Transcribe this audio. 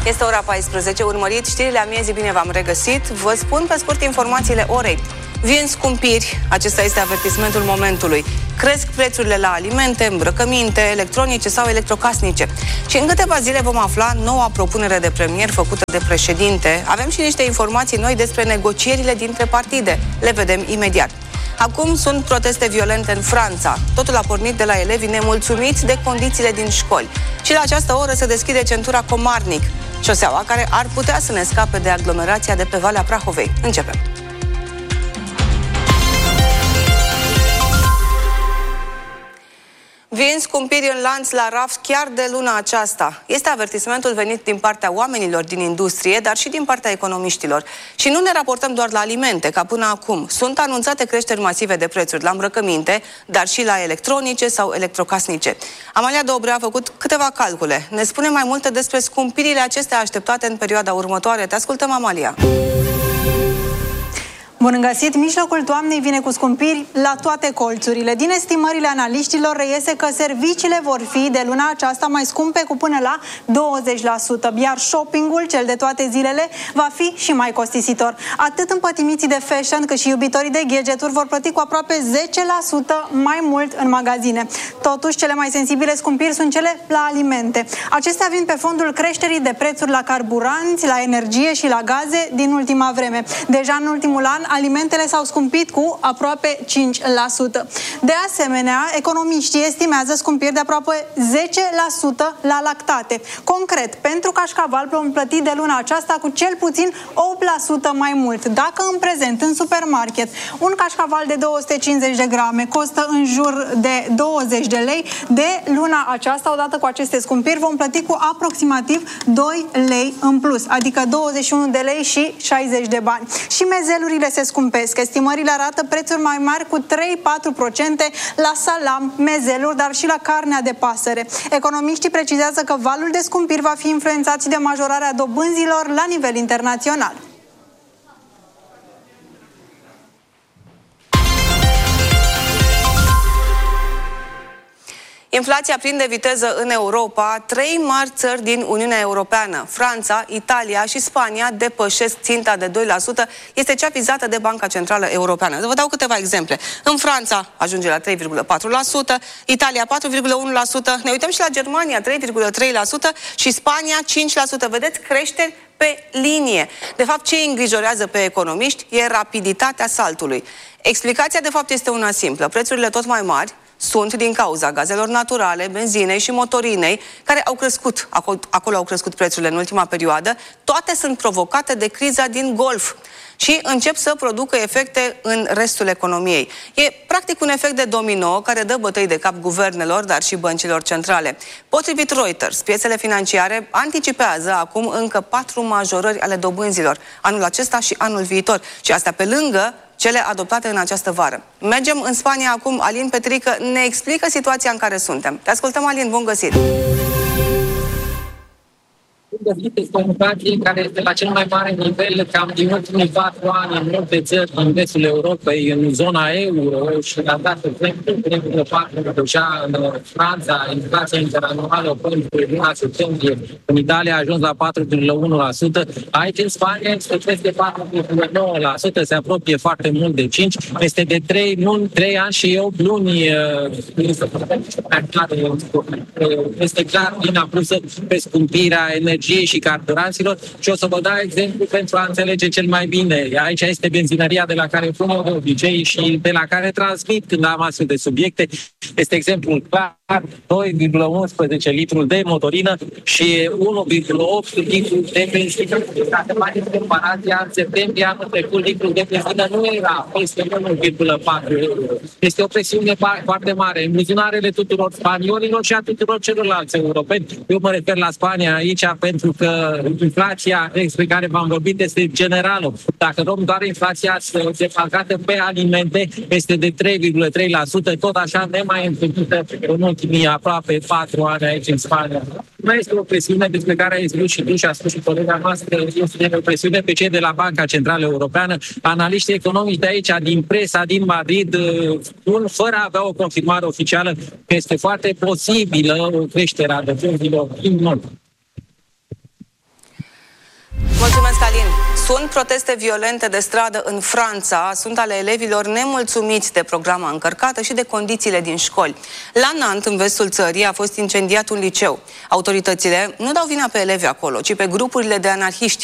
Este ora 14, urmăriți știrile amiezii, bine v-am regăsit. Vă spun pe scurt informațiile orei. Vin scumpiri, acesta este avertismentul momentului. Cresc prețurile la alimente, îmbrăcăminte, electronice sau electrocasnice. Și în câteva zile vom afla noua propunere de premier făcută de președinte. Avem și niște informații noi despre negocierile dintre partide. Le vedem imediat. Acum sunt proteste violente în Franța. Totul a pornit de la elevii nemulțumiți de condițiile din școli. Și la această oră se deschide centura Comarnic, șoseaua care ar putea să ne scape de aglomerația de pe Valea Prahovei. Începem! Vin scumpiri în lanț la raft chiar de luna aceasta. Este avertismentul venit din partea oamenilor din industrie, dar și din partea economiștilor. Și nu ne raportăm doar la alimente, ca până acum. Sunt anunțate creșteri masive de prețuri la îmbrăcăminte, dar și la electronice sau electrocasnice. Amalia Dobrea a făcut câteva calcule. Ne spune mai multe despre scumpirile acestea așteptate în perioada următoare. Te ascultăm, Amalia. Bun găsit! Mijlocul toamnei vine cu scumpiri la toate colțurile. Din estimările analiștilor reiese că serviciile vor fi de luna aceasta mai scumpe cu până la 20%, iar shoppingul, cel de toate zilele, va fi și mai costisitor. Atât împătimiții de fashion cât și iubitorii de gadgeturi vor plăti cu aproape 10% mai mult în magazine. Totuși, cele mai sensibile scumpiri sunt cele la alimente. Acestea vin pe fondul creșterii de prețuri la carburanți, la energie și la gaze din ultima vreme. Deja în ultimul an, alimentele s-au scumpit cu aproape 5%. De asemenea, economiștii estimează scumpiri de aproape 10% la lactate. Concret, pentru cașcaval vom plăti de luna aceasta cu cel puțin 8% mai mult. Dacă în prezent, în supermarket, un cașcaval de 250 de grame costă în jur de 20 de lei, de luna aceasta, odată cu aceste scumpiri, vom plăti cu aproximativ 2 lei în plus, adică 21 de lei și 60 de bani. Și mezelurile se scumpesc. Estimările arată prețuri mai mari cu 3-4% la salam, mezeluri, dar și la carnea de pasăre. Economiștii precizează că valul de scumpiri va fi influențat de majorarea dobânzilor la nivel internațional. Inflația prinde viteză în Europa. 3 mari țări din Uniunea Europeană, Franța, Italia și Spania, depășesc ținta de 2%. Este cea vizată de Banca Centrală Europeană. Vă dau câteva exemple. În Franța ajunge la 3,4%, Italia 4,1%, ne uităm și la Germania 3,3% și Spania 5%. Vedeți, creșteri pe linie. De fapt, ce îi îngrijorează pe economiști e rapiditatea saltului. Explicația, de fapt, este una simplă. Prețurile tot mai mari sunt din cauza gazelor naturale, benzinei și motorinei, care au crescut, acolo au crescut prețurile în ultima perioadă. Toate sunt provocate de criza din Golf și încep să producă efecte în restul economiei. E practic un efect de domino care dă bătăi de cap guvernelor, dar și băncilor centrale. Potrivit Reuters, piețele financiare anticipează acum încă 4 majorări ale dobânzilor, anul acesta și anul viitor. Și asta pe lângă cele adoptate în această vară. Mergem în Spania acum. Alin Petrică ne explică situația în care suntem. Te ascultăm, Alin, bun găsit! Este o inflație care este la cel mai mare nivel cam din ultimii 4 ani în multe țări din vestul Europei, în zona euro și la dată 3,4 deja în Franța, inflația interanuală pentru luna septembrie, în Italia a ajuns la 4,1%, aici în Spania este peste 4,9%, se apropie foarte mult de 5%, este de 3 ani și 8 luni, este clar China plusă pe scumpirea energiei și carburanților și o să vă dau exemplu pentru a înțelege cel mai bine. Aici este benzinăria de la care pun eu de obicei și de la care transmit când am astfel de subiecte. Este exemplul clar, 2,11 litri de motorină și 1,8 litri de benzină. Dacă faceți comparația, în septembrie anul trecut, litrul de benzină nu era peste 1,4 euro. Este o presiune foarte mare în buzunarele tuturor spaniolilor și a tuturor celorlalți europeni. Eu mă refer la Spania aici pentru că inflația despre care v-am vorbit este generală. Dacă luăm doar inflația defalcată pe alimente, este de 3,3%, tot așa nemai întâlnită în ultimii aproape 4 ani aici în Spania. Nu este o presiune despre care ai spus și tu și a spus și colega noastră, este o presiune pe cei de la Banca Centrală Europeană. Analiștii economici de aici, din presa, din Madrid, spun, fără a avea o confirmare oficială, că este foarte posibilă o creștere a dobânzilor din nou. Mulțumesc, Alin. Sunt proteste violente de stradă în Franța, sunt ale elevilor nemulțumiți de programa încărcată și de condițiile din școli. La Nantes, în vestul țării, a fost incendiat un liceu. Autoritățile nu dau vina pe elevi acolo, ci pe grupurile de anarhiști